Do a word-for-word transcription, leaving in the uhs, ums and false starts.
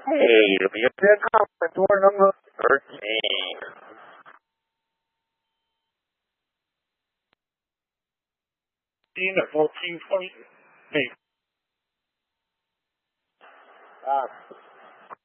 Hey, it'll be up there conference door number thirteen. At fourteen twenty. Hey. Ah.